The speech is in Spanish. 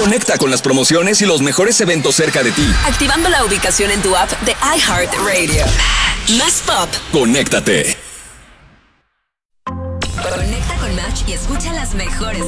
Conecta con las promociones y los mejores eventos cerca de ti. Activando la ubicación en tu app de iHeartRadio. Más pop. Conéctate. Conecta con Match y escucha las mejores